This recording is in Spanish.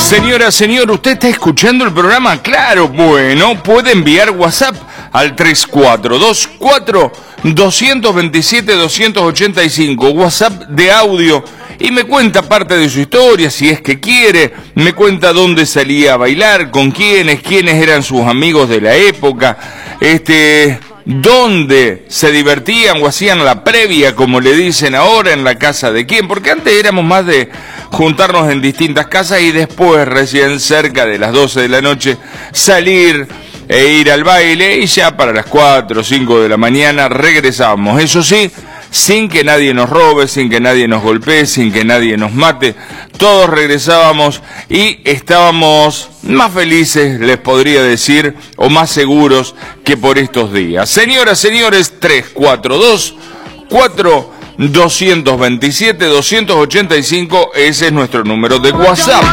Señora, señor, ¿usted está escuchando el programa? Claro, bueno, puede enviar WhatsApp al 3424-227-285, WhatsApp de audio, y me cuenta parte de su historia, si es que quiere, me cuenta dónde salía a bailar, con quiénes eran sus amigos de la época, dónde se divertían o hacían la previa, como le dicen ahora, en la casa de quién, porque antes éramos más de juntarnos en distintas casas y después, recién cerca de las 12 de la noche, salir e ir al baile, y ya para las 4 o 5 de la mañana regresábamos, eso sí, sin que nadie nos robe, sin que nadie nos golpee, sin que nadie nos mate. Todos regresábamos y estábamos más felices, les podría decir, o más seguros que por estos días. Señoras, señores, 342-4-227-285, ese es nuestro número de WhatsApp.